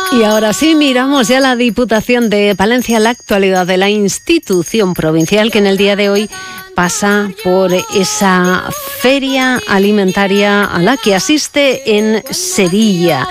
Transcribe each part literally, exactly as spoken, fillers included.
Y ahora sí, miramos ya la Diputación de Palencia, la actualidad de la institución provincial que en el día de hoy pasa por esa feria alimentaria a la que asiste en Sevilla.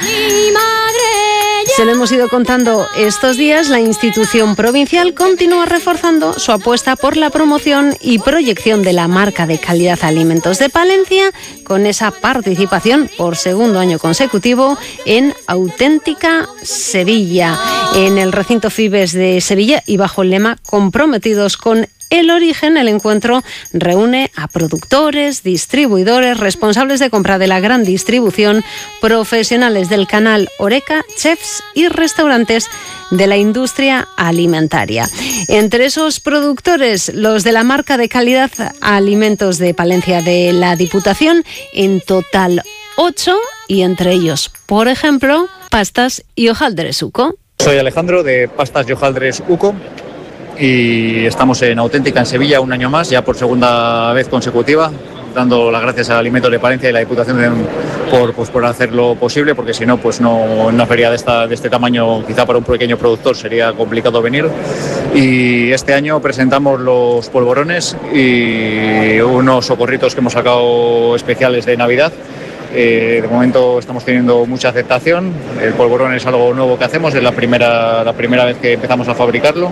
Se lo hemos ido contando estos días, la institución provincial continúa reforzando su apuesta por la promoción y proyección de la marca de calidad Alimentos de Palencia, con esa participación por segundo año consecutivo en Auténtica Sevilla, en el recinto Fibes de Sevilla y bajo el lema Comprometidos con el origen. El encuentro reúne a productores, distribuidores, responsables de compra de la gran distribución, profesionales del canal Horeca, chefs y restaurantes de la industria alimentaria. Entre esos productores, los de la marca de calidad Alimentos de Palencia de la Diputación, en total ocho, y entre ellos, por ejemplo, Pastas y Hojaldres Uco. Soy Alejandro de Pastas y Hojaldres Uco. Y estamos en Auténtica en Sevilla un año más, ya por segunda vez consecutiva, dando las gracias a Alimentos de Palencia y la Diputación de, por, pues, por hacerlo posible, porque si no, pues no, una feria de, esta, de este tamaño, quizá para un pequeño productor sería complicado venir. Y este año presentamos los polvorones y unos socorritos que hemos sacado especiales de Navidad. Eh, de momento estamos teniendo mucha aceptación. El polvorón es algo nuevo que hacemos, es la primera, la primera vez que empezamos a fabricarlo.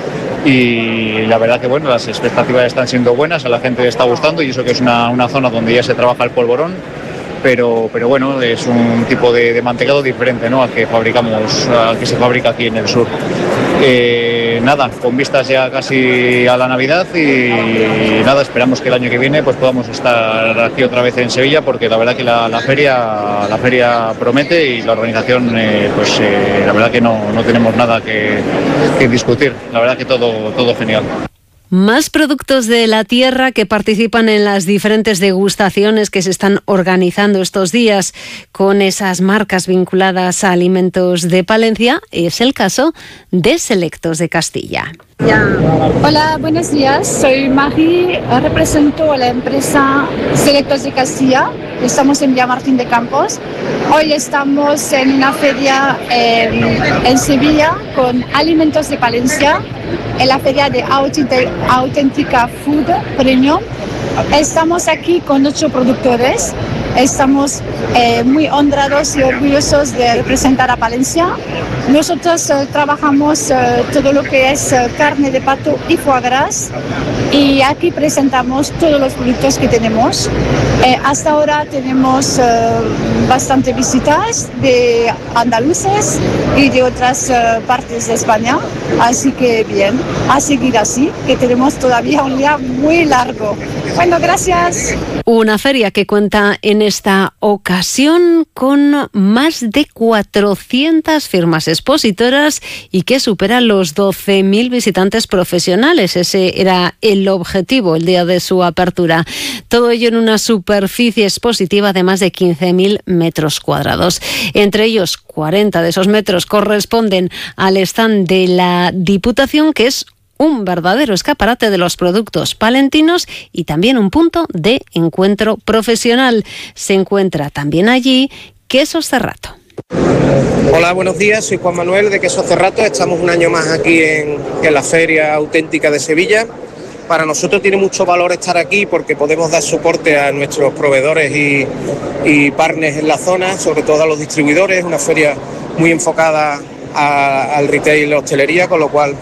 Y la verdad que bueno, las expectativas están siendo buenas, a la gente le está gustando, y eso que es una, una zona donde ya se trabaja el polvorón, pero, pero bueno, es un tipo de, de mantecado diferente, ¿no?, al que fabricamos, al que se fabrica aquí en el sur. Eh, nada, con vistas ya casi a la Navidad, y nada, esperamos que el año que viene pues podamos estar aquí otra vez en Sevilla, porque la verdad que la, la feria la feria promete, y la organización eh, pues eh, la verdad que no, no tenemos nada que, que discutir, la verdad que todo, todo genial. Más productos de la tierra que participan en las diferentes degustaciones que se están organizando estos días con esas marcas vinculadas a Alimentos de Palencia. Es el caso de Selectos de Castilla. Hola, buenos días. Soy Magi, represento a la empresa Selectos de Castilla. Estamos en Villamartín de Campos. Hoy estamos en una feria eh, en Sevilla con Alimentos de Palencia, en la feria de Auténtica Food Premium. Estamos aquí con ocho productores. Estamos eh, muy honrados y orgullosos de representar a Palencia. Nosotros eh, trabajamos eh, todo lo que es eh, carne de pato y foie gras, y aquí presentamos todos los productos que tenemos. Eh, hasta ahora tenemos eh, bastante visitas de andaluces y de otras eh, partes de España, así que bien, a seguir así, que tenemos todavía un día muy largo. Bueno, gracias. Una feria que cuenta en esta ocasión con más de cuatrocientas firmas expositoras y que supera los doce mil visitantes profesionales. Ese era el objetivo el día de su apertura. Todo ello en una superficie expositiva de más de quince mil metros cuadrados. Entre ellos, cuarenta de esos metros corresponden al stand de la Diputación, que es un verdadero escaparate de los productos palentinos y también un punto de encuentro profesional. Se encuentra también allí Quesos Cerrato. Hola, buenos días, soy Juan Manuel de Quesos Cerrato. Estamos un año más aquí en, en la Feria Auténtica de Sevilla. Para nosotros tiene mucho valor estar aquí porque podemos dar soporte a nuestros proveedores y, y partners en la zona, sobre todo a los distribuidores. Una feria muy enfocada a, al retail y la hostelería, con lo cual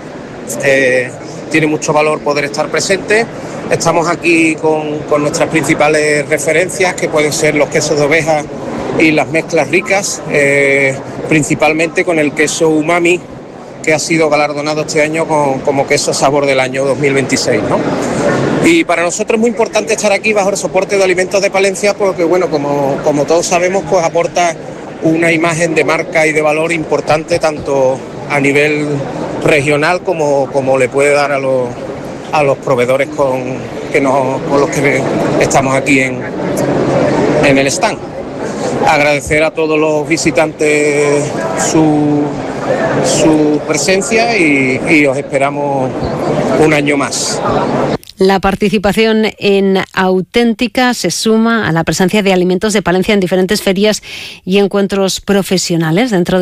Eh, tiene mucho valor poder estar presente. Estamos aquí con, con nuestras principales referencias, que pueden ser los quesos de oveja y las mezclas ricas, eh, principalmente con el queso umami, que ha sido galardonado este año con, como queso sabor del año dos mil veintiséis, ¿no? Y para nosotros es muy importante estar aquí bajo el soporte de Alimentos de Palencia, porque bueno, como, como todos sabemos, pues aporta una imagen de marca y de valor importante, tanto a nivel regional como, como le puede dar a los, a los proveedores con, que nos, con los que estamos aquí en, en el stand. Agradecer a todos los visitantes su, su presencia y, y os esperamos un año más. La participación en Auténtica se suma a la presencia de Alimentos de Palencia en diferentes ferias y encuentros profesionales dentro de